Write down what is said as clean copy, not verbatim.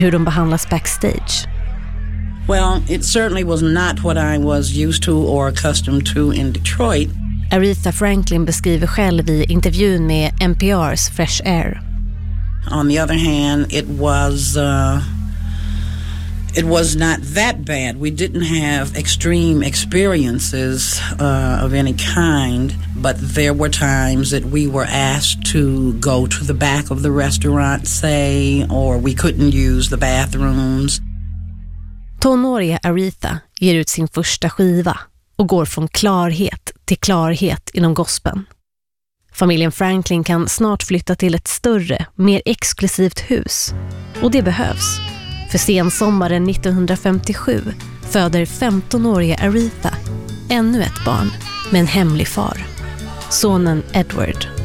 hur de behandlas backstage. Well, it certainly was not what I was used to or accustomed to in Detroit. Aretha Franklin beskriver själv i intervjun med NPR's Fresh Air. On the other hand, it was not that bad. We didn't have extreme experiences of any kind, but there were times that we were asked to go to the back of the restaurant, say, or we couldn't use the bathrooms. Tonåriga Aretha ger ut sin första skiva och går från klarhet till klarhet inom gospeln. Familjen Franklin kan snart flytta till ett större, mer exklusivt hus. Och det behövs. För sensommaren 1957 föder 15-åriga Aretha ännu ett barn med en hemlig far. Sonen Edward.